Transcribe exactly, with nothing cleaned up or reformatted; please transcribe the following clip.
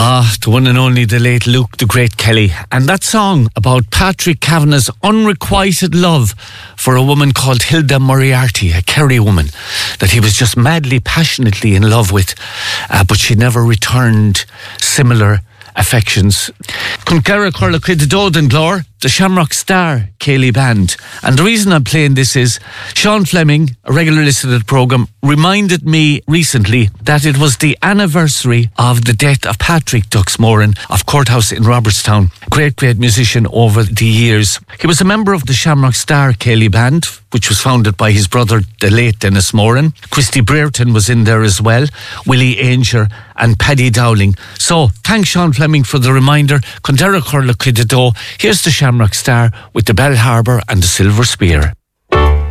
Ah, the one and only, the late Luke the Great Kelly. And that song about Patrick Kavanagh's unrequited love for a woman called Hilda Moriarty, a Kerry woman that he was just madly, passionately in love with, uh, but she never returned similar affections. Concara Curla Cridadoden Glor, the Shamrock Star Ceilidh Band. And the reason I'm playing this is Sean Fleming, a regular listener to the programme, reminded me recently that it was the anniversary of the death of Patrick Duxmoran of Courthouse in Robertstown. Great, great musician over the years. He was a member of the Shamrock Star Ceilidh Band, which was founded by his brother, the late Dennis Moran. Christy Brereton was in there as well, Willie Ainger and Paddy Dowling. So, thanks Sean Fleming for the reminder. Condera Curla Cridadoden. Here's the Shamrock Star with the Bell Harbour and the Silver Spear.